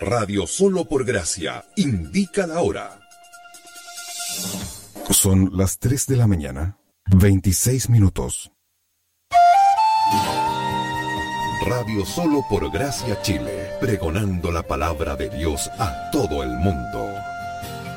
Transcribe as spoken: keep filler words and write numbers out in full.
Radio Solo por Gracia indica la hora. Son las tres de la mañana, veintiséis minutos. Radio Solo por Gracia Chile, pregonando la palabra de Dios a todo el mundo.